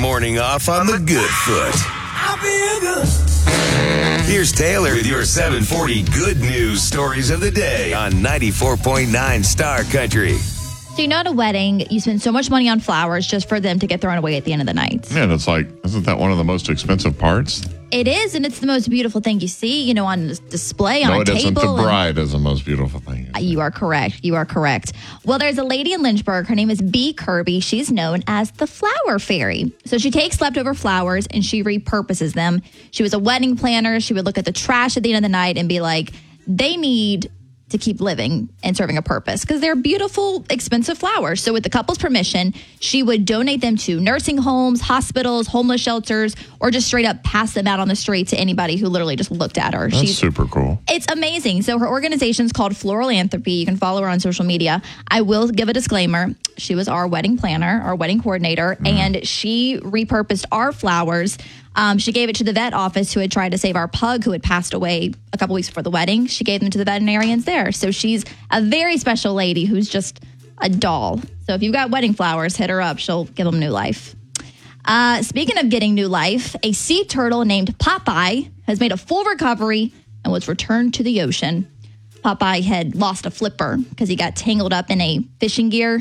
morning off on the good foot. I feel good. Here's Taylor with your 740 good news stories of the day on 94.9 Star Country. So you know at a wedding, you spend so much money on flowers just for them to get thrown away at the end of the night. Yeah, and it's like, isn't that one of the most expensive parts? It is, and it's the most beautiful thing you see, on display, on a table. No, it isn't. The bride is the most beautiful thing. You are correct. You are correct. Well, there's a lady in Lynchburg. Her name is Bee Kirby. She's known as the Flower Fairy. So she takes leftover flowers and she repurposes them. She was a wedding planner. She would look at the trash at the end of the night and be like, they need to keep living and serving a purpose because they're beautiful, expensive flowers. So with the couple's permission, she would donate them to nursing homes, hospitals, homeless shelters, or just straight up pass them out on the street to anybody who literally just looked at her. That's super cool. It's amazing. So her organization's called Floralanthropy. You can follow her on social media. I will give a disclaimer. She was our wedding planner, our wedding coordinator, and she repurposed our flowers. She gave it to the vet office who had tried to save our pug who had passed away a couple weeks before the wedding. She gave them to the veterinarians there. So she's a very special lady who's just a doll. So if you've got wedding flowers, hit her up. She'll give them new life. Speaking of getting new life, a sea turtle named Popeye has made a full recovery and was returned to the ocean. Popeye had lost a flipper because he got tangled up in a fishing gear.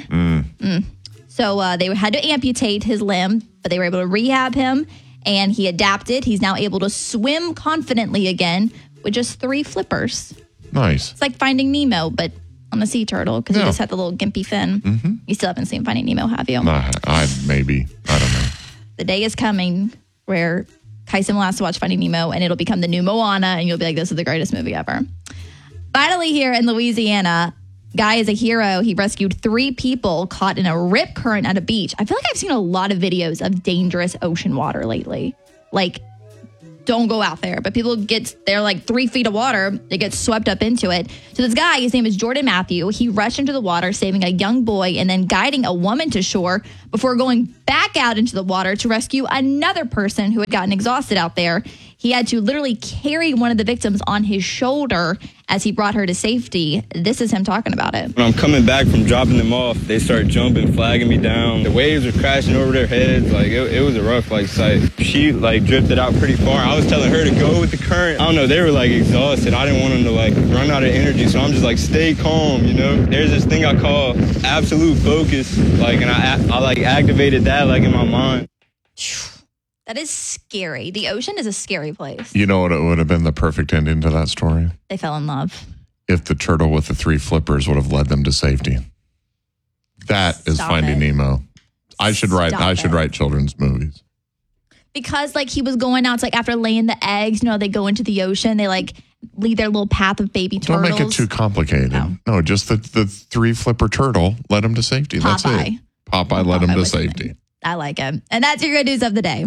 So they had to amputate his limb, but they were able to rehab him. And he adapted. He's now able to swim confidently again with just 3 flippers. Nice. It's like Finding Nemo, but on a sea turtle because you just had the little gimpy fin. Mm-hmm. You still haven't seen Finding Nemo, have you? Maybe. I don't know. The day is coming where Kyson will have to watch Finding Nemo, and it'll become the new Moana, and you'll be like, this is the greatest movie ever. Finally, here in Louisiana, guy is a hero. He rescued 3 people caught in a rip current at a beach. I feel like I've seen a lot of videos of dangerous ocean water lately. Like, don't go out there. But people they're like 3 feet of water. They get swept up into it. So this guy, his name is Jordan Matthew. He rushed into the water, saving a young boy and then guiding a woman to shore before going back out into the water to rescue another person who had gotten exhausted out there. He had to literally carry one of the victims on his shoulder as he brought her to safety. This is him talking about it. When I'm coming back from dropping them off, they start jumping, flagging me down. The waves were crashing over their heads. It was a rough sight. She drifted out pretty far. I was telling her to go with the current. I don't know, they were exhausted. I didn't want them to run out of energy, so I'm just stay calm, There's this thing I call absolute focus, and I activated that in my mind. That is scary. The ocean is a scary place. You know what it would have been the perfect ending to that story? They fell in love. If the turtle with the 3 flippers would have led them to safety. That is Finding Nemo. I should write children's movies. Because he was going out to, after laying the eggs, they go into the ocean. They lead their little path of baby turtles. Don't make it too complicated. No, just the 3 flipper turtle led them to safety. That's it. Popeye led them to safety. I like it. And that's your good news of the day.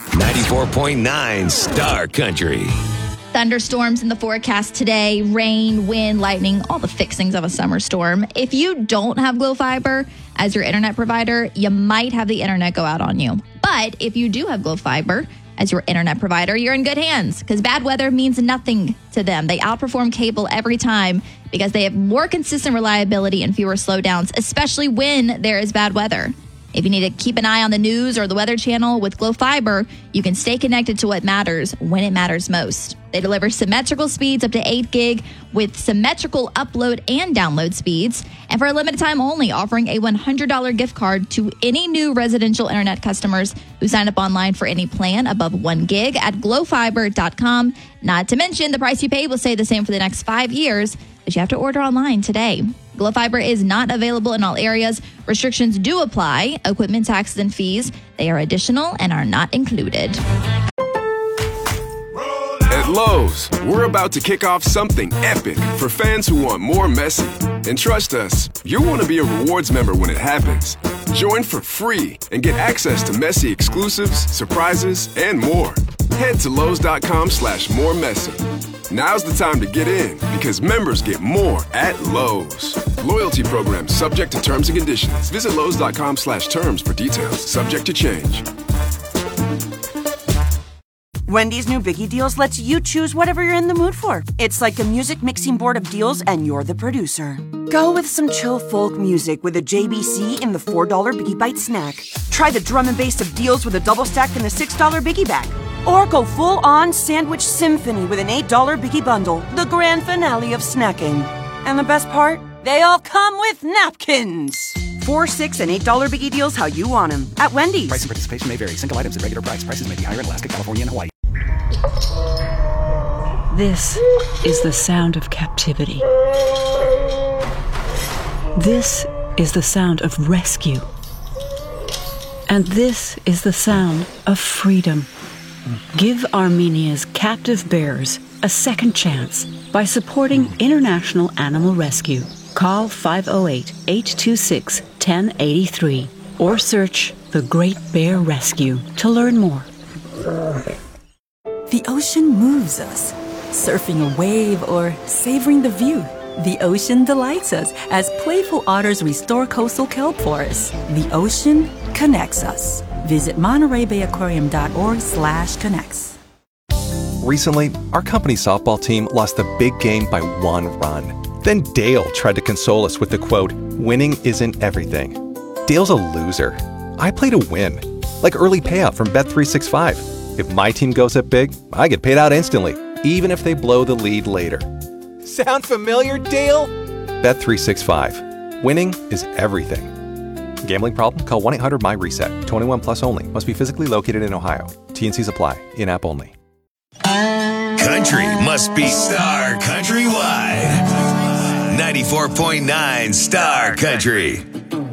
94.9 Star Country. Thunderstorms in the forecast today, rain, wind, lightning, all the fixings of a summer storm. If you don't have Glo Fiber as your internet provider, you might have the internet go out on you. But if you do have Glo Fiber as your internet provider, you're in good hands because bad weather means nothing to them. They outperform cable every time because they have more consistent reliability and fewer slowdowns, especially when there is bad weather. If you need to keep an eye on the news or the Weather Channel with Glo Fiber, you can stay connected to what matters when it matters most. They deliver symmetrical speeds up to 8 gig with symmetrical upload and download speeds. And for a limited time only, offering a $100 gift card to any new residential internet customers who sign up online for any plan above 1 gig at glofiber.com. Not to mention, the price you pay will stay the same for the next 5 years, but you have to order online today. Glo Fiber is not available in all areas. Restrictions do apply. Equipment taxes and fees, they are additional and are not included. At Lowe's, we're about to kick off something epic for fans who want more Messi. And trust us, you'll want to be a rewards member when it happens. Join for free and get access to Messi exclusives, surprises, and more. Head to Lowe's.com/more Messi. Now's the time to get in because members get more at Lowe's. Loyalty program subject to terms and conditions. Visit Lowe's.com/terms for details. Subject to change. Wendy's new Biggie Deals lets you choose whatever you're in the mood for. It's like a music mixing board of deals, and you're the producer. Go with some chill folk music with a JBC in the $4 Biggie Bite snack. Try the drum and bass of deals with a double stack in the $6 Biggie Bag. Or go full-on sandwich symphony with an $8 Biggie Bundle, the grand finale of snacking. And the best part? They all come with napkins. $4, $6, and $8 Biggie Deals how you want them. At Wendy's. Price and participation may vary. Single items at regular price. Prices may be higher in Alaska, California, and Hawaii. This is the sound of captivity. This is the sound of rescue. And this is the sound of freedom. Give Armenia's captive bears a second chance by supporting International Animal Rescue. Call 508-826-1083 or search The Great Bear Rescue to learn more. The ocean moves us. Surfing a wave or savoring the view. The ocean delights us as playful otters restore coastal kelp forests. The ocean connects us. Visit MontereyBayAquarium.org/connects. Recently, our company's softball team lost the big game by 1 run. Then Dale tried to console us with the quote, "Winning isn't everything." Dale's a loser. I play to win. Like early payout from Bet365. If my team goes up big, I get paid out instantly, even if they blow the lead later. Sound familiar, Dale? Bet365. Winning is everything. Gambling problem? Call 1-800-MY-RESET. 21 plus only. Must be physically located in Ohio. T&Cs apply. In-app only. Country must be Star Countrywide. 94.9 Star Country.